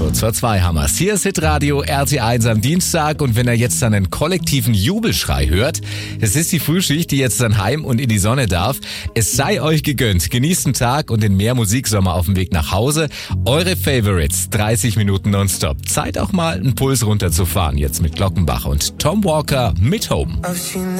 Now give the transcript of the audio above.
Kurz vor 2 haben wir's. Hier ist Hitradio RT1 am Dienstag und wenn ihr jetzt dann einen kollektiven Jubelschrei hört, es ist die Frühschicht, die jetzt dann heim und in die Sonne darf. Es sei euch gegönnt. Genießt den Tag und den mehr Musiksommer auf dem Weg nach Hause. Eure Favorites, 30 Minuten nonstop. Zeit auch mal einen Puls runterzufahren. Jetzt mit Glockenbach und Tom Walker mit Home.